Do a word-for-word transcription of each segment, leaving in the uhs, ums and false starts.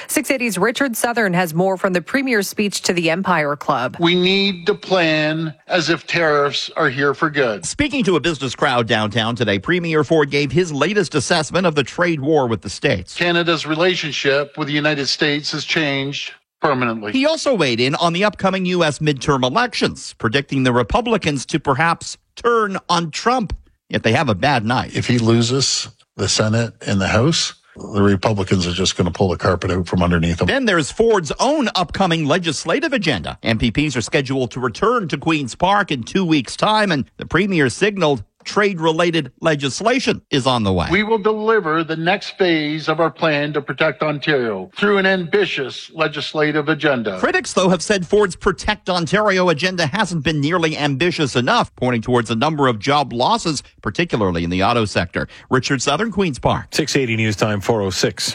six eighty's Richard Southern has more from the Premier's speech to the Empire Club. We need to plan as if tariffs are here for good. Speaking to a business crowd downtown today, Premier Ford gave his latest assessment of the trade war with the states. Canada's relationship with the United States has changed permanently. He also weighed in on the upcoming U S midterm elections, predicting the Republicans to perhaps turn on Trump if they have a bad night. If he loses the Senate and the House, the Republicans are just going to pull the carpet out from underneath them. Then there's Ford's own upcoming legislative agenda. M P Ps are scheduled to return to Queen's Park in two weeks' time, and the Premier signaled trade-related legislation is on the way. We will deliver the next phase of our plan to protect Ontario through an ambitious legislative agenda. Critics, though, have said Ford's Protect Ontario agenda hasn't been nearly ambitious enough, pointing towards a number of job losses, particularly in the auto sector. Richard Southern, Queen's Park. six eighty News Time, four oh six.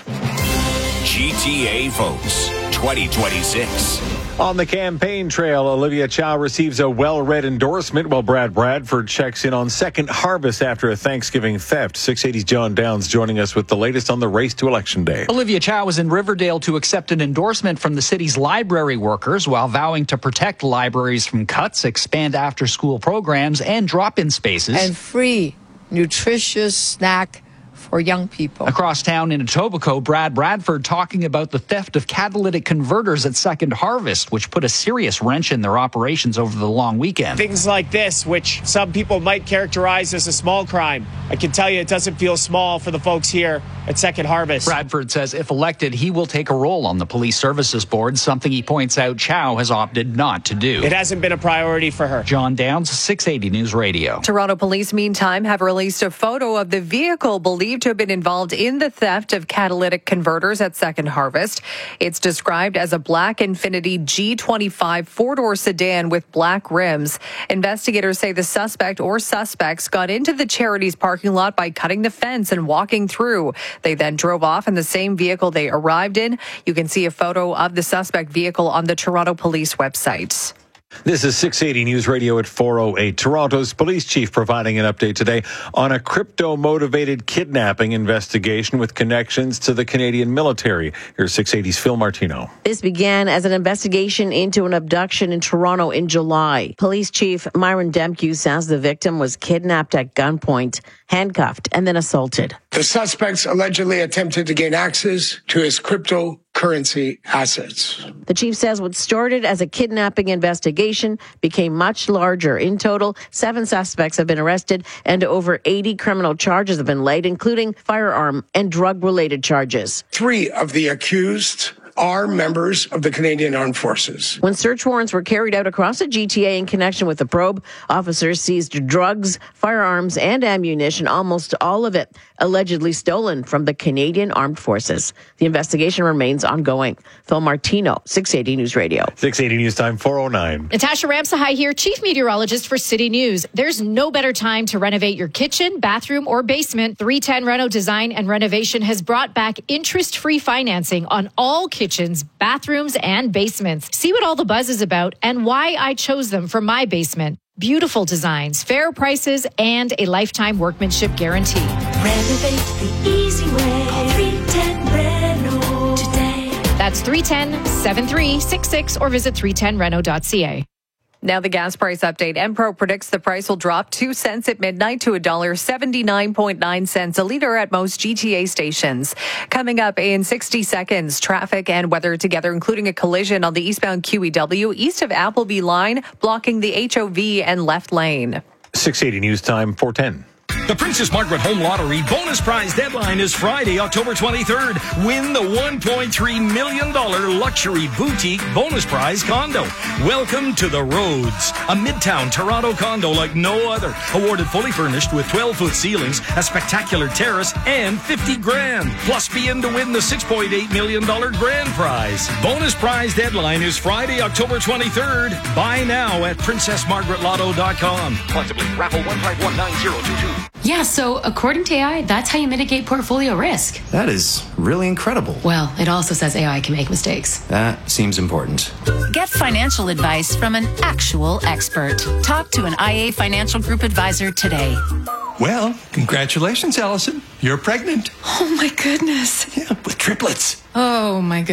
G T A Votes twenty twenty-six. On the campaign trail, Olivia Chow receives a well-read endorsement while Brad Bradford checks in on Second Harvest after a Thanksgiving theft. six eighty's John Downs joining us with the latest on the race to Election Day. Olivia Chow was in Riverdale to accept an endorsement from the city's library workers while vowing to protect libraries from cuts, expand after-school programs, and drop-in spaces. And free, nutritious snack for young people. Across town in Etobicoke, Brad Bradford talking about the theft of catalytic converters at Second Harvest, which put a serious wrench in their operations over the long weekend. Things like this, which some people might characterize as a small crime, I can tell you it doesn't feel small for the folks here at Second Harvest. Bradford says if elected, he will take a role on the Police Services Board, something he points out Chow has opted not to do. It hasn't been a priority for her. John Downs, six eighty News Radio. Toronto police, meantime, have released a photo of the vehicle believed to have been involved in the theft of catalytic converters at Second Harvest. It's described as a black Infiniti G twenty-five four-door sedan with black rims. Investigators say the suspect or suspects got into the charity's parking lot by cutting the fence and walking through. They then drove off in the same vehicle they arrived in. You can see a photo of the suspect vehicle on the Toronto Police website. This is six eighty News Radio at four oh eight. Toronto's police chief providing an update today on a crypto-motivated kidnapping investigation with connections to the Canadian military. Here's six eighty's Phil Martino. This began as an investigation into an abduction in Toronto in July. Police Chief Myron Demke says the victim was kidnapped at gunpoint, handcuffed, and then assaulted. The suspects allegedly attempted to gain access to his cryptocurrency assets. The chief says what started as a kidnapping investigation became much larger. In total, seven suspects have been arrested and over eighty criminal charges have been laid, including firearm and drug-related charges. Three of the accused are members of the Canadian Armed Forces. When search warrants were carried out across the G T A in connection with the probe, officers seized drugs, firearms, and ammunition, almost all of it allegedly stolen from the Canadian Armed Forces. The investigation remains ongoing. Phil Martino, six eighty News Radio. six eighty News Time, four oh nine. Natasha Ramsahai here, Chief Meteorologist for City News. There's no better time to renovate your kitchen, bathroom, or basement. three ten Reno Design and Renovation has brought back interest-free financing on all kitchens, bathrooms, and basements. See what all the buzz is about and why I chose them for my basement. Beautiful designs, fair prices, and a lifetime workmanship guarantee. Renovate the easy way. Call three ten Reno today. That's three one zero, seven three six six or visit three ten reno dot c a. Now the gas price update. Enpro predicts the price will drop two cents at midnight to one dollar seventy-nine point nine cents a liter at most G T A stations. Coming up in sixty seconds, traffic and weather together, including a collision on the eastbound Q E W east of Appleby line, blocking the H O V and left lane. six eighty News Time, four ten. The Princess Margaret Home Lottery bonus prize deadline is Friday, October twenty-third. Win the one point three million dollars luxury boutique bonus prize condo. Welcome to the Rhodes, a midtown Toronto condo like no other. Awarded fully furnished with twelve-foot ceilings, a spectacular terrace, and fifty grand. Plus be in to win the six point eight million dollars grand prize. Bonus prize deadline is Friday, October twenty-third. Buy now at princess margaret lotto dot com. Flexibly, raffle one five one nine zero two two. Yeah, so according to A I, that's how you mitigate portfolio risk. That is really incredible. Well, it also says A I can make mistakes. That seems important. Get financial advice from an actual expert. Talk to an I A Financial Group advisor today. Well, congratulations, Allison. You're pregnant. Oh, my goodness. Yeah, with triplets. Oh, my goodness.